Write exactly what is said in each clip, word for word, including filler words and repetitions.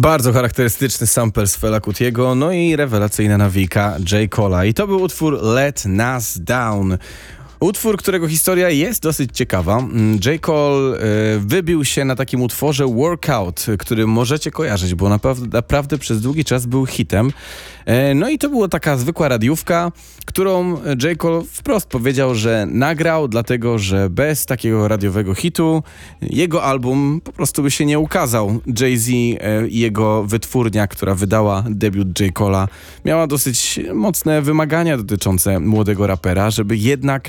Bardzo charakterystyczny sample z Fela Kutiego, no i rewelacyjna nawika J. Cola. I to był utwór Let Nas Down. Utwór, którego historia jest dosyć ciekawa. J. Cole y, wybił się na takim utworze Workout, który możecie kojarzyć, bo naprawdę, naprawdę przez długi czas był hitem. E, no i to była taka zwykła radiówka, którą J. Cole wprost powiedział, że nagrał, dlatego że bez takiego radiowego hitu jego album po prostu by się nie ukazał. Jay-Z e, i jego wytwórnia, która wydała debiut J. Cola, miała dosyć mocne wymagania dotyczące młodego rapera, żeby jednak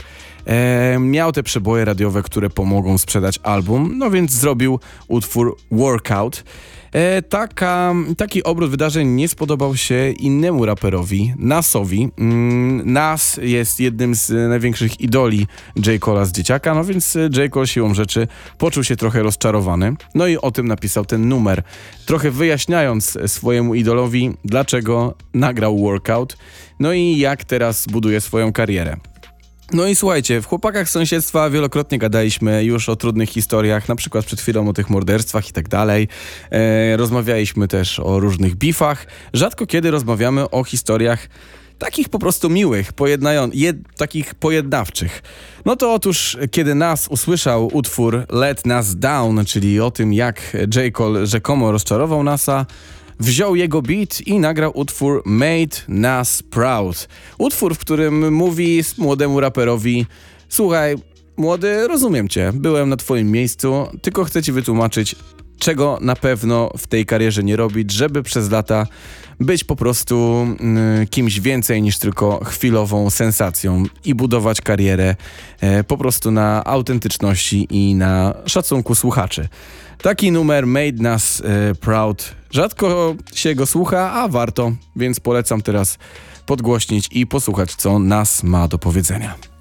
E, miał te przeboje radiowe, które pomogą sprzedać album, no więc zrobił utwór Workout. E, taka, taki obrót wydarzeń nie spodobał się innemu raperowi, Nasowi. Mm, Nas jest jednym z największych idoli J. Cola z dzieciaka, no więc J. Cole siłą rzeczy poczuł się trochę rozczarowany, no i o tym napisał ten numer, trochę wyjaśniając swojemu idolowi, dlaczego nagrał Workout, no i jak teraz buduje swoją karierę. No i słuchajcie, w Chłopakach z Sąsiedztwa wielokrotnie gadaliśmy już o trudnych historiach, na przykład przed chwilą o tych morderstwach i tak dalej. E, rozmawialiśmy też o różnych bifach. Rzadko kiedy rozmawiamy o historiach takich po prostu miłych, pojednają- jed- takich pojednawczych. No to otóż, kiedy Nas usłyszał utwór Let Nas Down, czyli o tym, jak J. Cole rzekomo rozczarował Nasa, wziął jego beat i nagrał utwór Made Nas Proud. Utwór, w którym mówi młodemu raperowi: słuchaj, młody, rozumiem cię, byłem na twoim miejscu, tylko chcę ci wytłumaczyć, czego na pewno w tej karierze nie robić, żeby przez lata być po prostu y, kimś więcej niż tylko chwilową sensacją i budować karierę y, po prostu na autentyczności i na szacunku słuchaczy. Taki numer Made Nas y, Proud. Rzadko się go słucha, a warto, więc polecam teraz podgłośnić i posłuchać, co Nas ma do powiedzenia.